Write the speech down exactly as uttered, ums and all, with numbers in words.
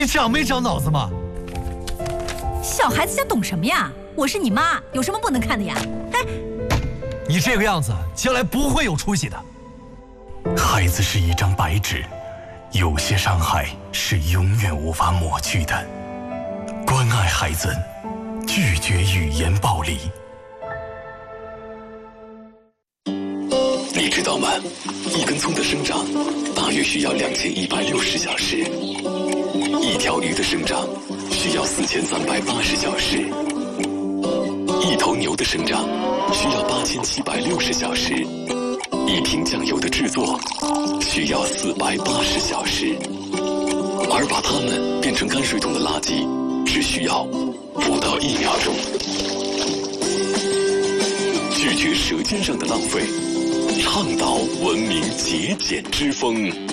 你长没长脑子吗？ 小孩子家懂什么呀？我是你妈，有什么不能看的呀？哎， 你这个样子，将来不会有出息的。 孩子是一张白纸，有些伤害是永远无法抹去的。关爱孩子，拒绝语言暴力。 你知道吗？一根葱的生长大约需要两千一百六十小时，一条鱼的生长需要四千三百八十小时，一头牛的生长需要八千七百六十小时，一瓶酱油的制作需要四百八十小时，而把它们变成泔水桶的垃圾只需要不到一秒钟。拒绝舌尖上的浪费，倡导文明节俭之风。